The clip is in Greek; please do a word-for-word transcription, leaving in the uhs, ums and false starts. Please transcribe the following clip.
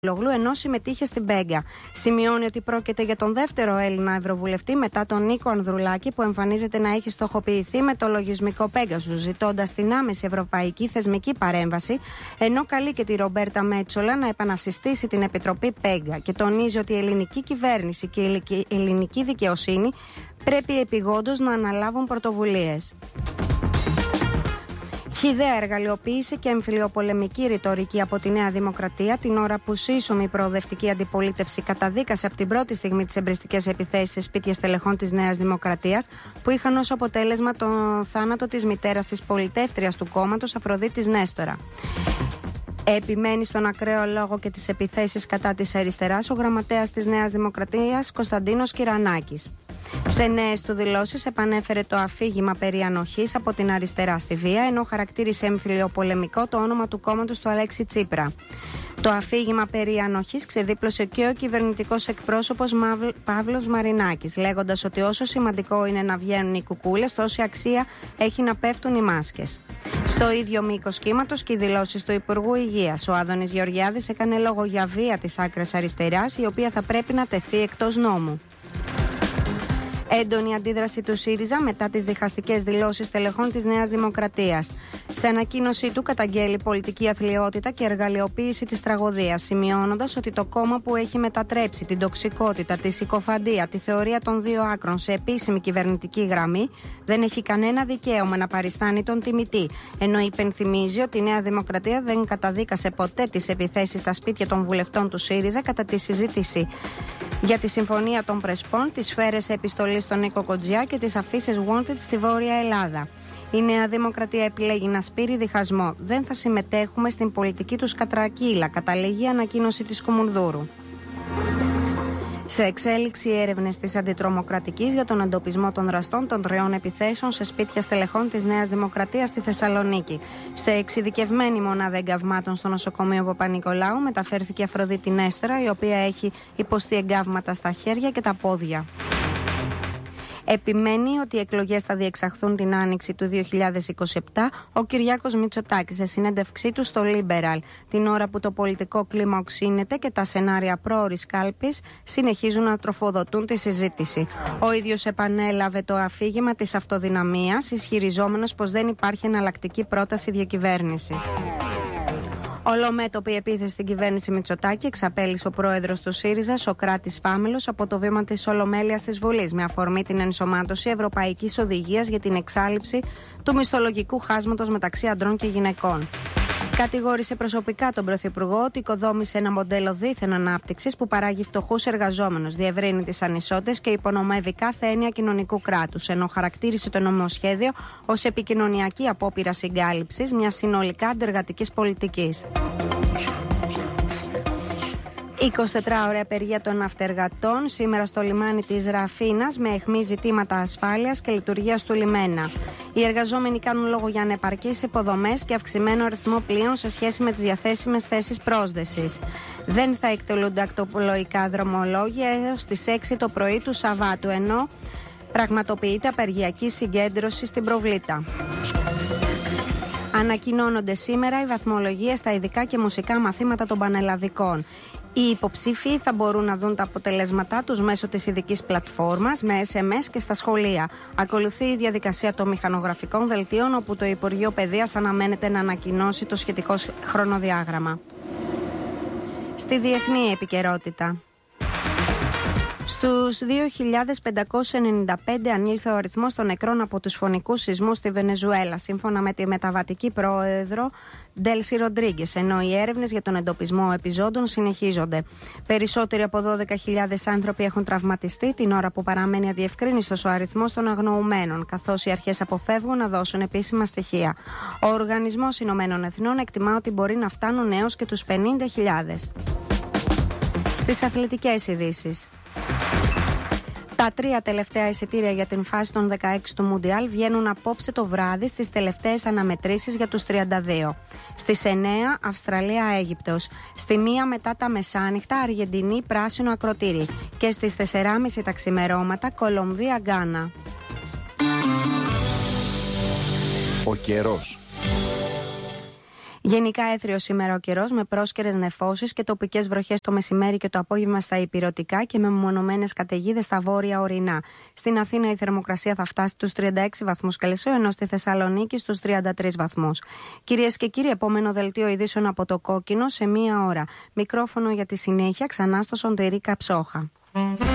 Λογλού, ενώ συμμετείχε στην Μπέγκα. Σημειώνει ότι πρόκειται για τον δεύτερο Έλληνα Ευρωβουλευτή μετά τον Νίκο Ανδρουλάκη, που εμφανίζεται να έχει στοχοποιηθεί με το λογισμικό Πέγκασους, ζητώντας την άμεση ευρωπαϊκή θεσμική παρέμβαση, ενώ καλεί και τη Ρομπέρτα Μέτσολα να επανασυστήσει την Επιτροπή Πέγκα και τονίζει ότι η ελληνική κυβέρνηση και η ελληνική δικαιοσύνη πρέπει επειγόντως να αναλάβουν πρωτοβουλίες. Χυδαία εργαλειοποίηση και εμφυλιοπολεμική ρητορική από τη Νέα Δημοκρατία, την ώρα που σύσσωμη προοδευτική αντιπολίτευση καταδίκασε από την πρώτη στιγμή τις εμπριστικές επιθέσεις σε σπίτια στελεχών της Νέας Δημοκρατίας, που είχαν ως αποτέλεσμα τον θάνατο της μητέρας της πολιτεύτριας του κόμματος, Αφροδίτης Νέστορα. Επιμένει στον ακραίο λόγο και τις επιθέσεις κατά της αριστεράς ο γραμματέας της Νέας Δημοκρατίας, Κωνσταντίνος Κυρανάκης. Σε νέες του δηλώσεις επανέφερε το αφήγημα περί ανοχής από την αριστερά στη βία, ενώ χαρακτήρισε εμφυλιοπολεμικό το όνομα του κόμματος του Αλέξη Τσίπρα. Το αφήγημα περί ανοχής ξεδίπλωσε και ο κυβερνητικός εκπρόσωπος Παύλος Μαρινάκης, λέγοντας ότι όσο σημαντικό είναι να βγαίνουν οι κουκούλες, τόση αξία έχει να πέφτουν οι μάσκες. Στο ίδιο μήκος κύματος και οι δηλώσεις του Υπουργού Υγείας. Ο Άδωνης Γεωργιάδης έκανε λόγο για βία της άκρας αριστεράς, η οποία θα πρέπει να τεθεί εκτός νόμου. Έντονη αντίδραση του ΣΥΡΙΖΑ μετά τις διχαστικές δηλώσεις τελεχών της Νέας Δημοκρατίας. Σε ανακοίνωσή του καταγγέλει πολιτική αθλιότητα και εργαλειοποίηση της τραγωδίας, σημειώνοντας ότι το κόμμα που έχει μετατρέψει την τοξικότητα, τη συκοφαντία, τη θεωρία των δύο άκρων σε επίσημη κυβερνητική γραμμή, δεν έχει κανένα δικαίωμα να παριστάνει τον τιμητή, ενώ υπενθυμίζει ότι η Νέα Δημοκρατία δεν καταδίκασε ποτέ τις επιθέσεις στα σπίτια των βουλευτών του ΣΥΡΙΖΑ κατά τη συζήτηση για τη Συμφωνία των Πρεσπών, τις σφαίρες επιστολής στον Νίκο Κοντζιά και τις αφήσεις wanted στη Βόρεια Ελλάδα. Η Νέα Δημοκρατία επιλέγει να σπείρει διχασμό. Δεν θα συμμετέχουμε στην πολιτική του κατρακύλα, καταλήγει η ανακοίνωση της Κουμουνδούρου. Σε εξέλιξη έρευνες της Αντιτρομοκρατικής για τον εντοπισμό των δραστών των τριών επιθέσεων σε σπίτια στελεχών της Νέας Δημοκρατίας στη Θεσσαλονίκη. Σε εξειδικευμένη μονάδα εγκαυμάτων στο νοσοκομείο Παπα-Νικολάου μεταφέρθηκε η Αφροδίτη Νέστορα, η οποία έχει υποστεί εγκάβματα στα χέρια και τα πόδια. Επιμένει ότι οι εκλογές θα διεξαχθούν την άνοιξη του δύο χιλιάδες είκοσι επτά ο Κυριάκος Μητσοτάκης σε συνέντευξή του στο Liberal, την ώρα που το πολιτικό κλίμα οξύνεται και τα σενάρια πρόωρης κάλπης συνεχίζουν να τροφοδοτούν τη συζήτηση. Ο ίδιος επανέλαβε το αφήγημα της αυτοδυναμίας, ισχυριζόμενος πως δεν υπάρχει εναλλακτική πρόταση διακυβέρνησης. Ολομέτωπη επίθεση στην κυβέρνηση Μητσοτάκη εξαπέλυσε ο πρόεδρος του ΣΥΡΙΖΑ, Σωκράτης Φάμελος, από το βήμα της Ολομέλειας της Βουλής, με αφορμή την ενσωμάτωση Ευρωπαϊκής Οδηγίας για την εξάλειψη του μισθολογικού χάσματος μεταξύ ανδρών και γυναικών. Κατηγόρησε προσωπικά τον Πρωθυπουργό ότι οικοδόμησε ένα μοντέλο δίθεν ανάπτυξης που παράγει φτωχούς εργαζόμενους, διευρύνει τις ανισότητες και υπονομεύει κάθε έννοια κοινωνικού κράτους, ενώ χαρακτήρισε το νομοσχέδιο ως επικοινωνιακή απόπειρα συγκάλυψης μιας συνολικά αντεργατικής πολιτικής. εικοσιτετράωρη απεργία των ναυτεργατών σήμερα στο λιμάνι της Ραφίνας με αιχμή ζητήματα ασφάλειας και λειτουργίας του λιμένα. Οι εργαζόμενοι κάνουν λόγο για ανεπαρκείς υποδομές και αυξημένο αριθμό πλοίων σε σχέση με τις διαθέσιμες θέσεις πρόσδεσης. Δεν θα εκτελούνται ακτοπλοϊκά δρομολόγια έως τις έξι το πρωί του Σαββάτου, ενώ πραγματοποιείται απεργιακή συγκέντρωση στην Προβλήτα. Ανακοινώνονται σήμερα οι βαθμολογίες στα ειδικά και μουσικά μαθήματα των πανελλαδικών. Οι υποψήφοι θα μπορούν να δουν τα αποτελέσματά τους μέσω της ειδικής πλατφόρμας, με ες εμ ες και στα σχολεία. Ακολουθεί η διαδικασία των μηχανογραφικών δελτίων, όπου το Υπουργείο Παιδείας αναμένεται να ανακοινώσει το σχετικό χρονοδιάγραμμα. Στη διεθνή επικαιρότητα. Στους δύο χιλιάδες πεντακόσιοι ενενήντα πέντε ανήλθε ο αριθμός των νεκρών από τους φωνικούς σεισμούς στη Βενεζουέλα, σύμφωνα με τη μεταβατική πρόεδρο Ντέλσι Ροντρίγκες, ενώ οι έρευνες για τον εντοπισμό επιζώντων συνεχίζονται. Περισσότεροι από δώδεκα χιλιάδες άνθρωποι έχουν τραυματιστεί, την ώρα που παραμένει αδιευκρίνιστος ο αριθμός των αγνοουμένων, καθώς οι αρχές αποφεύγουν να δώσουν επίσημα στοιχεία. Ο Οργανισμός Ηνωμένων Εθνών εκτιμά ότι μπορεί να φτάνουν έως και τους πενήντα χιλιάδες. Στις αθλητικές ειδήσεις. Τα τρία τελευταία εισιτήρια για την φάση των δεκαέξι του Μουντιάλ βγαίνουν απόψε το βράδυ στις τελευταίες αναμετρήσεις για τους τριάντα δύο. Στις εννέα Αυστραλία-Αίγυπτος. Στη μία μετά τα μεσάνυχτα Αργεντινή πράσινο ακροτήρι. Και στις τέσσερα και μισή τα ξημερώματα Κολομβία-Γκάνα. Ο καιρός. Γενικά έθριο σήμερα ο καιρός με πρόσκαιρες νεφώσεις και τοπικές βροχές το μεσημέρι και το απόγευμα στα ηπειρωτικά και με μεμονωμένες καταιγίδες στα βόρεια ορεινά. Στην Αθήνα η θερμοκρασία θα φτάσει στους τριάντα έξι βαθμούς Κελσίου, ενώ στη Θεσσαλονίκη στους τριάντα τρεις βαθμούς. Κυρίες και κύριοι, επόμενο δελτίο ειδήσεων από το Κόκκινο σε μία ώρα. Μικρόφωνο για τη συνέχεια ξανά στο Σωτήρη Καψόχα.